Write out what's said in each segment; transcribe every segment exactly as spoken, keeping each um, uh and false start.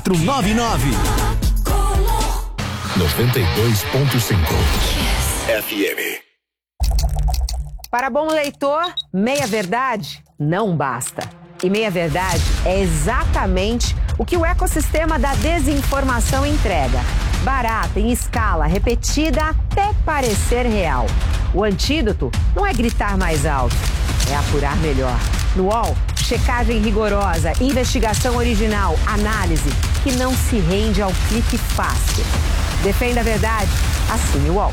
quatro nove nove. noventa e dois ponto cinco F M. Para bom leitor, meia verdade não basta. E meia verdade é exatamente o que o ecossistema da desinformação entrega. Barata, em escala, repetida até parecer real. O antídoto não é gritar mais alto, é apurar melhor. No U O L, checagem rigorosa, investigação original, análise que não se rende ao clique fácil. Defenda a verdade, assine o U O L.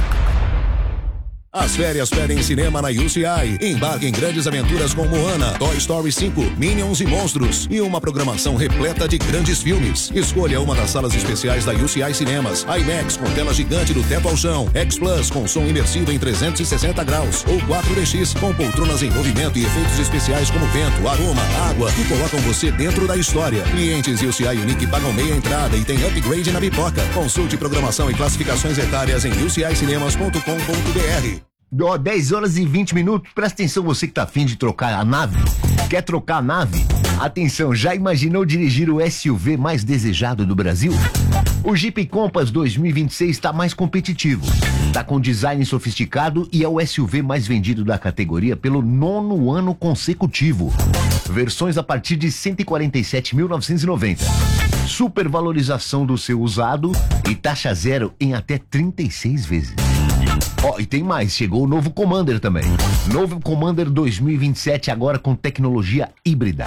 As férias pedem cinema na U C I. Embarque em grandes aventuras com Moana, Toy Story cinco, Minions e Monstros e uma programação repleta de grandes filmes. Escolha uma das salas especiais da U C I Cinemas. IMAX com tela gigante do teto ao chão. X Plus com som imersivo em trezentos e sessenta graus. Ou quatro D X com poltronas em movimento e efeitos especiais como vento, aroma, água que colocam você dentro da história. Clientes U C I Unique pagam meia entrada e tem upgrade na pipoca. Consulte programação e classificações etárias em u c i cinemas ponto com ponto b r. Ó, dez horas e vinte minutos, presta atenção você que tá afim de trocar a nave. Quer trocar a nave? Atenção, já imaginou dirigir o S U V mais desejado do Brasil? O Jeep Compass dois mil e vinte e seis está mais competitivo. Tá com design sofisticado e é o S U V mais vendido da categoria pelo nono ano consecutivo. Versões a partir de cento e quarenta e sete mil novecentos e noventa. Supervalorização do seu usado e taxa zero em até trinta e seis vezes. Ó, oh, e tem mais, chegou o novo Commander também. Novo Commander dois mil e vinte e sete agora com tecnologia híbrida.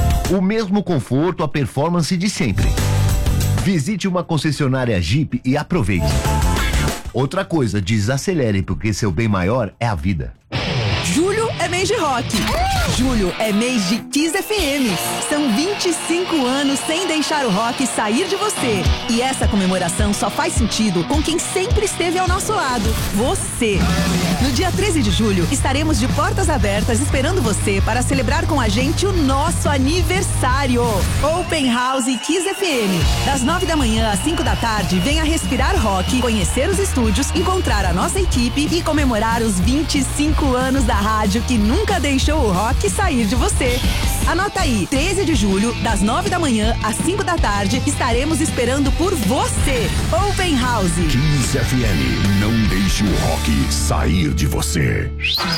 O mesmo conforto, a performance de sempre. Visite uma concessionária Jeep e aproveite. Outra coisa, desacelere, porque seu bem maior é a vida. Julho é mês de rock. Julho é mês de Kiss F M. São vinte e cinco anos sem deixar o rock sair de você. E essa comemoração só faz sentido com quem sempre esteve ao nosso lado, você. No dia treze de julho, estaremos de portas abertas esperando você para celebrar com a gente o nosso aniversário. Open House Kiss F M. Das nove da manhã às cinco da tarde, venha respirar rock, conhecer os estúdios, encontrar a nossa equipe e comemorar os vinte e cinco anos da rádio que nunca deixou o rock sair de você. Anota aí, treze de julho, das nove da manhã às cinco da tarde, estaremos esperando por você. Open House Kiss F M, não deixe o rock sair de você.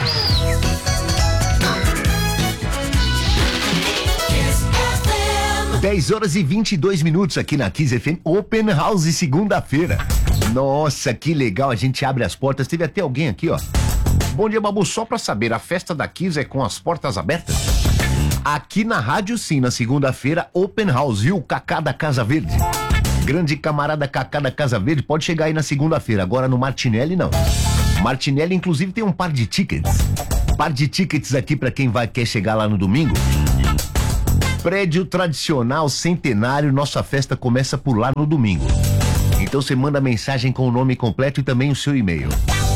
dez horas e vinte e dois minutos aqui na Kiss F M, Open House, segunda-feira. Nossa, que legal, a gente abre as portas. Teve até alguém aqui, ó. Bom dia, Babu, só pra saber, a festa da Kiss é com as portas abertas? Aqui na rádio sim, na segunda-feira, Open House, viu? Cacá da Casa Verde. Grande camarada Cacá da Casa Verde, pode chegar aí na segunda-feira, agora no Martinelli não. Martinelli inclusive tem um par de tickets. Par de tickets aqui pra quem vai quer chegar lá no domingo. Prédio tradicional, centenário, nossa festa começa por lá no domingo. Então você manda mensagem com o nome completo e também o seu e-mail.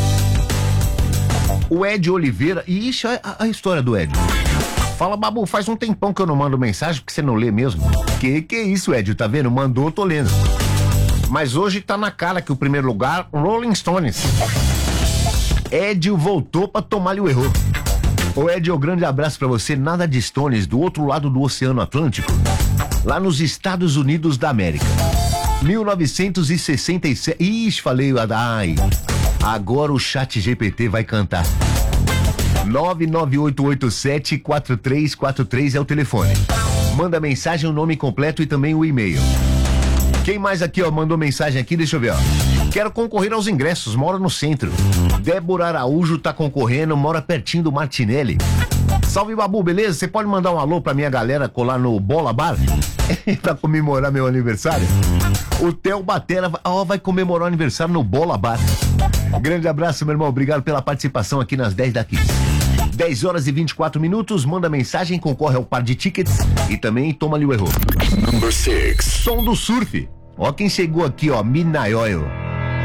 O Ed Oliveira, e ixi, a, a história do Ed. Fala, Babu, faz um tempão que eu não mando mensagem porque você não lê mesmo. Que que é isso, Ed? Tá vendo? Mandou, tô lendo. Mas hoje tá na cara que o primeiro lugar, Rolling Stones. Ed voltou pra tomar-lhe o erro. Ô Ed, um grande abraço pra você. Nada de Stones, do outro lado do Oceano Atlântico, lá nos Estados Unidos da América. mil novecentos e sessenta e sete. Ixi, falei, ai. Agora o chat G P T vai cantar. nove nove oito oito sete quatro três quatro três é o telefone. Manda mensagem, o nome completo e também o e-mail. Quem mais aqui, ó, mandou mensagem aqui? Deixa eu ver, ó. Quero concorrer aos ingressos, mora no centro. Débora Araújo tá concorrendo, mora pertinho do Martinelli. Salve, Babu, beleza? Você pode mandar um alô pra minha galera colar no Bola Bar? Pra comemorar meu aniversário? O Theo Batera ó, vai comemorar o aniversário no Bola Bar. Grande abraço, meu irmão. Obrigado pela participação aqui nas dez daqui. dez horas e vinte e quatro minutos. Manda mensagem, concorre ao par de tickets e também toma-lhe o erro. Number six. Som do surf. Ó quem chegou aqui, ó. Midnight Oil.